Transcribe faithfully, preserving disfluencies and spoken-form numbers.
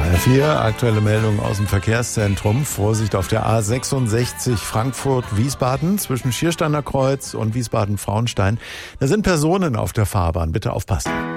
H R vier, aktuelle Meldung aus dem Verkehrszentrum. Vorsicht auf der A sechsundsechzig Frankfurt-Wiesbaden zwischen Schiersteiner Kreuz und Wiesbaden-Frauenstein. Da sind Personen auf der Fahrbahn. Bitte aufpassen.